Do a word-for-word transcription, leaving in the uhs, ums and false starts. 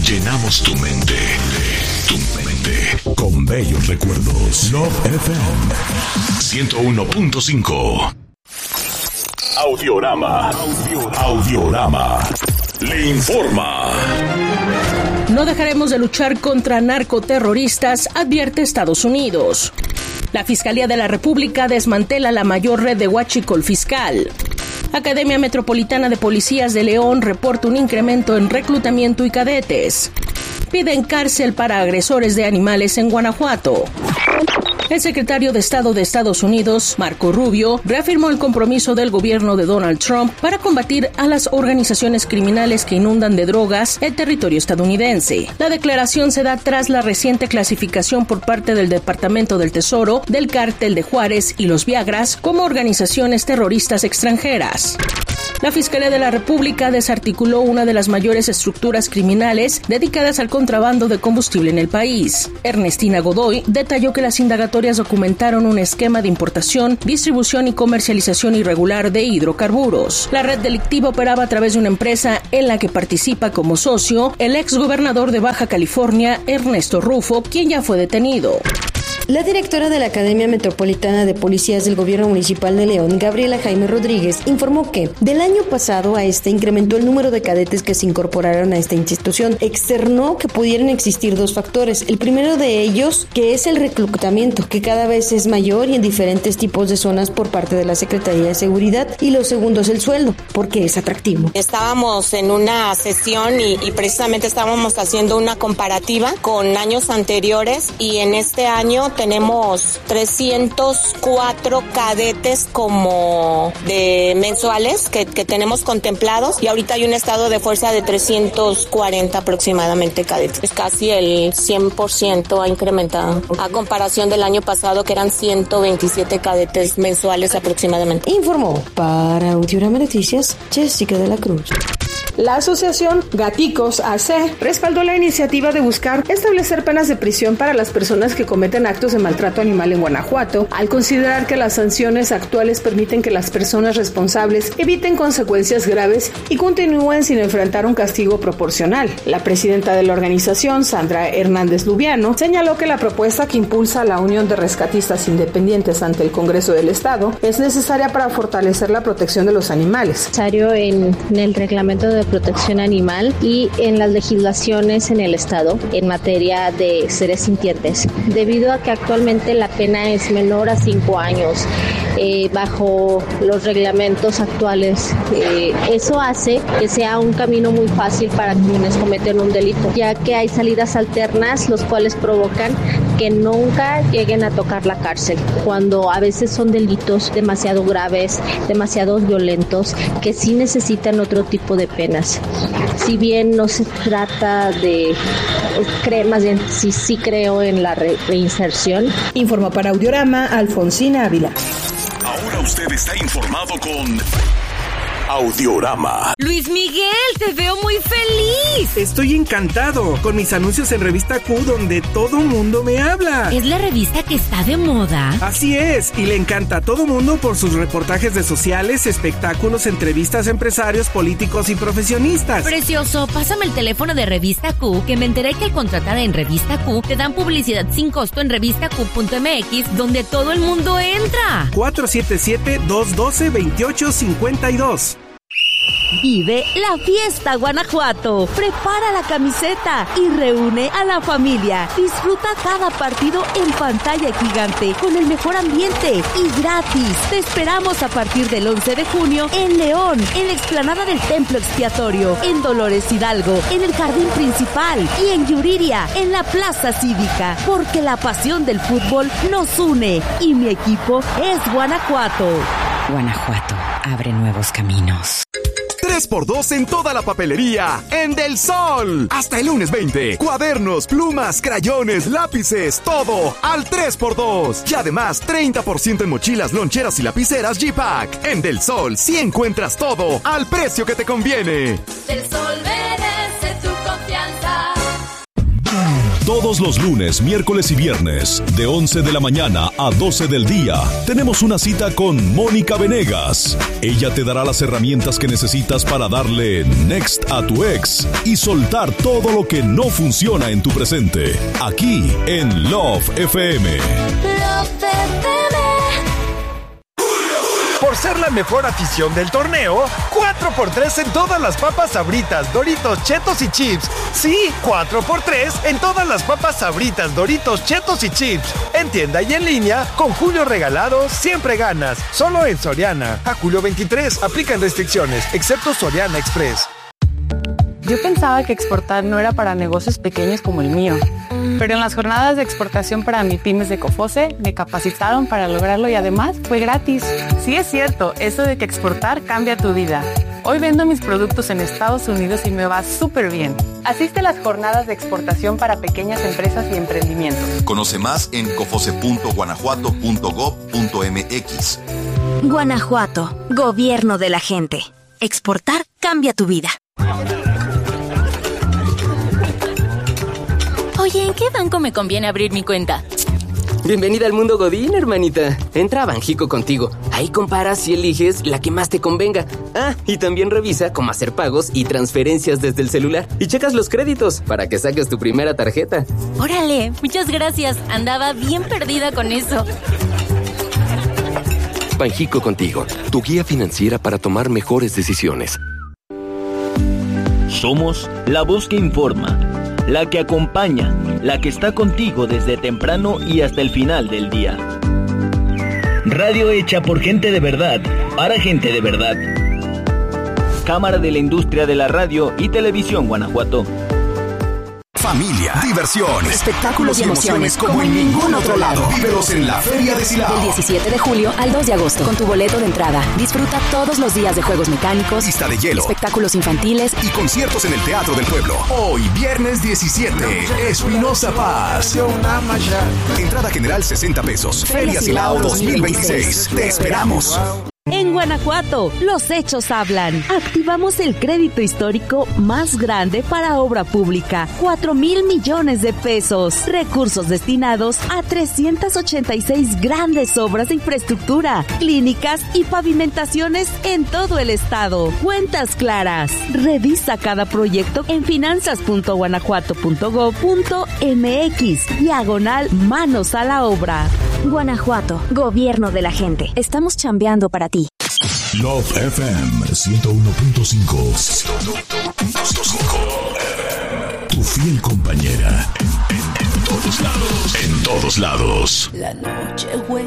Llenamos tu mente, tu mente, con bellos recuerdos. Love F M ciento uno punto cinco. Audiorama. Audiorama. Audiorama. Le informa. No dejaremos de luchar contra narcoterroristas, advierte Estados Unidos. La Fiscalía de la República desmantela la mayor red de huachicol fiscal. Academia Metropolitana de Policías de León reporta un incremento en reclutamiento y cadetes. Piden cárcel para agresores de animales en Guanajuato. El secretario de Estado de Estados Unidos, Marco Rubio, reafirmó el compromiso del gobierno de Donald Trump para combatir a las organizaciones criminales que inundan de drogas el territorio estadounidense. La declaración se da tras la reciente clasificación por parte del Departamento del Tesoro del Cártel de Juárez y los Viagras como organizaciones terroristas extranjeras. La Fiscalía de la República desarticuló una de las mayores estructuras criminales dedicadas al contrabando de combustible en el país. Ernestina Godoy detalló que las indagatorias documentaron un esquema de importación, distribución y comercialización irregular de hidrocarburos. La red delictiva operaba a través de una empresa en la que participa como socio el exgobernador de Baja California, Ernesto Rufo, quien ya fue detenido. La directora de la Academia Metropolitana de Policías del Gobierno Municipal de León, Gabriela Jaime Rodríguez, informó que del año pasado a este incrementó el número de cadetes que se incorporaron a esta institución. Externó que pudieran existir dos factores. El primero de ellos, que es el reclutamiento, que cada vez es mayor y en diferentes tipos de zonas por parte de la Secretaría de Seguridad. Y lo segundo es el sueldo, porque es atractivo. Estábamos en una sesión y, y precisamente estábamos haciendo una comparativa con años anteriores y en este año tenemos trescientos cuatro cadetes como de mensuales que, que tenemos contemplados y ahorita hay un estado de fuerza de trescientos cuarenta aproximadamente cadetes. Es casi el cien por ciento ha incrementado a comparación del año pasado que eran ciento veintisiete cadetes mensuales aproximadamente. Informó para Audiorama Noticias Jessica de la Cruz. La asociación Gaticos A C respaldó la iniciativa de buscar establecer penas de prisión para las personas que cometen actos de maltrato animal en Guanajuato, al considerar que las sanciones actuales permiten que las personas responsables eviten consecuencias graves y continúen sin enfrentar un castigo proporcional. La presidenta de la organización, Sandra Hernández Lubiano, señaló que la propuesta que impulsa la Unión de Rescatistas Independientes ante el Congreso del Estado es necesaria para fortalecer la protección de los animales. Necesario en, en el reglamento de protección animal y en las legislaciones en el estado en materia de seres sintientes, debido a que actualmente la pena es menor a cinco años eh, bajo los reglamentos actuales. Eh, eso hace que sea un camino muy fácil para quienes cometen un delito, ya que hay salidas alternas los cuales provocan que nunca lleguen a tocar la cárcel, cuando a veces son delitos demasiado graves, demasiado violentos, que sí necesitan otro tipo de pena. Si bien no se trata de, cree, más bien sí, sí creo en la re, reinserción. Informó para Audiorama Alfonsina Ávila. Ahora usted está informado con Audiorama. Luis Miguel, te veo muy feliz. Estoy encantado con mis anuncios en Revista Q, donde todo mundo me habla. ¿Es la revista que está de moda? Así es, y le encanta a todo mundo por sus reportajes de sociales, espectáculos, entrevistas a empresarios, políticos y profesionistas. Precioso, pásame el teléfono de Revista Q, que me enteré que al contratar en Revista Q te dan publicidad sin costo en revista q punto m x, donde todo el mundo entra. cuatro siete siete, dos uno dos, dos ocho cinco dos. Vive la fiesta Guanajuato. Prepara la camiseta y reúne a la familia. Disfruta cada partido en pantalla gigante con el mejor ambiente y gratis. Te esperamos a partir del once de junio en León, en la explanada del Templo Expiatorio, en Dolores Hidalgo, en el Jardín Principal y en Yuriria, en la Plaza Cívica, porque la pasión del fútbol nos une y mi equipo es Guanajuato. Guanajuato abre nuevos caminos. tres por dos en toda la papelería en Del Sol. Hasta el lunes veinte. Cuadernos, plumas, crayones, lápices, todo al tres por dos. Y además treinta por ciento en mochilas, loncheras y lapiceras G-Pack. En Del Sol sí encuentras todo al precio que te conviene. Del Sol merece tu confianza. Todos los lunes, miércoles y viernes, de once de la mañana a doce del día, tenemos una cita con Mónica Venegas. Ella te dará las herramientas que necesitas para darle next a tu ex y soltar todo lo que no funciona en tu presente. Aquí en Love F M. Love F M. Por ser la mejor afición del torneo, cuatro por tres en todas las papas Sabritas, Doritos, Chetos y Chips. Sí, cuatro por tres en todas las papas Sabritas, Doritos, Chetos y Chips. En tienda y en línea, con Julio Regalado, siempre ganas. Solo en Soriana. A julio veintitrés, aplican restricciones, excepto Soriana Express. Yo pensaba que exportar no era para negocios pequeños como el mío. Pero en las jornadas de exportación para MIPYMES de COFOSE me capacitaron para lograrlo y además fue gratis. Sí es cierto, eso de que exportar cambia tu vida. Hoy vendo mis productos en Estados Unidos y me va súper bien. Asiste a las jornadas de exportación para pequeñas empresas y emprendimientos. Conoce más en cofose punto guanajuato punto gob punto mx. Guanajuato, gobierno de la gente. Exportar cambia tu vida. Oye, ¿en qué banco me conviene abrir mi cuenta? Bienvenida al mundo Godín, hermanita. Entra a Banjico Contigo. Ahí comparas y eliges la que más te convenga. Ah, y también revisa cómo hacer pagos y transferencias desde el celular. Y checas los créditos para que saques tu primera tarjeta. Órale, muchas gracias. Andaba bien perdida con eso. Banjico Contigo, tu guía financiera para tomar mejores decisiones. Somos la voz que informa, la que acompaña, la que está contigo desde temprano y hasta el final del día. Radio hecha por gente de verdad, para gente de verdad. Cámara de la Industria de la Radio y Televisión Guanajuato. Familia, diversión, espectáculos y emociones como en ningún otro lado. Vívelos en la Feria de Silao. Del diecisiete de julio al dos de agosto. Con tu boleto de entrada. Disfruta todos los días de juegos mecánicos, pista de hielo, espectáculos infantiles y conciertos en el Teatro del Pueblo. Hoy, viernes diecisiete, Espinosa Paz. Entrada general sesenta pesos. Feria Silao dos mil veintiséis. Te esperamos. En Guanajuato, los hechos hablan. Activamos el crédito histórico más grande para obra pública, cuatro mil millones de pesos. Recursos destinados a trescientas ochenta y seis grandes obras de infraestructura, clínicas y pavimentaciones en todo el estado. Cuentas claras. Revisa cada proyecto en finanzas punto guanajuato punto gob punto mx. Diagonal manos a la obra. Guanajuato, gobierno de la gente. Estamos chambeando para ti. Love F M ciento uno punto cinco. Tu fiel compañera en, en, en todos lados. En todos lados. La noche, güey.